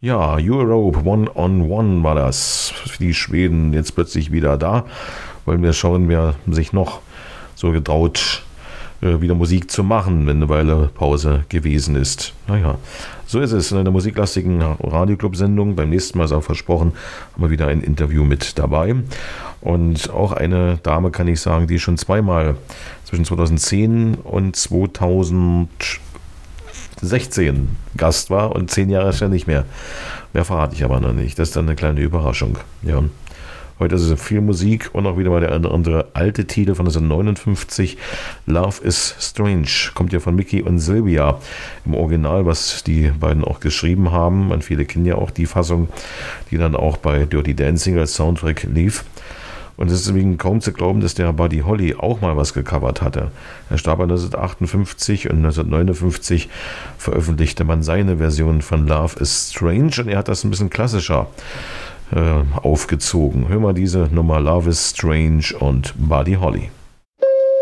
Ja, Europe One on One war das. Die Schweden jetzt plötzlich wieder da. Wollen wir schauen, wer sich noch so getraut, wieder Musik zu machen, wenn eine Weile Pause gewesen ist. Naja, so ist es in einer musiklastigen Radioclub-Sendung. Beim nächsten Mal ist auch versprochen, haben wir wieder ein Interview mit dabei. Und auch eine Dame, kann ich sagen, die schon zweimal zwischen 2010 und 2016 Gast war und 10 Jahre ist ja nicht mehr. Mehr verrate ich aber noch nicht. Das ist dann eine kleine Überraschung. Ja. Heute ist es viel Musik und auch wieder mal der andere alte Titel von 1959, Love is Strange, kommt ja von Mickey und Sylvia im Original, was die beiden auch geschrieben haben. Und viele kennen ja auch die Fassung, die dann auch bei Dirty Dancing als Soundtrack lief. Und es ist deswegen kaum zu glauben, dass der Buddy Holly auch mal was gecovert hatte. Er starb 1958 und 1959 veröffentlichte man seine Version von Love is Strange und er hat das ein bisschen klassischer aufgezogen. Hör mal diese Nummer Love is Strange und Buddy Holly.